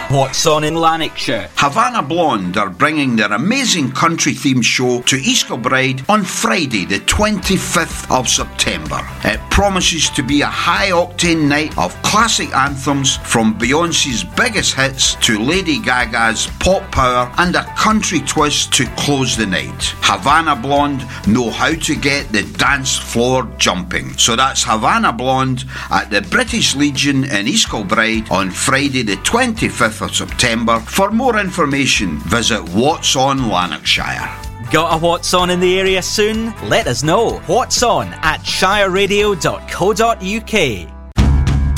What's on in Lanarkshire? Havana Blonde are bringing their amazing country-themed show to East Kilbride on Friday the 25th of September. It promises to be a high-octane night of classic anthems from Beyoncé's biggest hits to Lady Gaga's pop power and a country twist to close the night. Havana Blonde know how to get the dance floor jumping. So that's Havana Blonde at the British Legion in East Kilbride on Friday the 25th of September. For more information, visit What's On Lanarkshire. Got a What's On in the area soon? Let us know. What's On at shireradio.co.uk.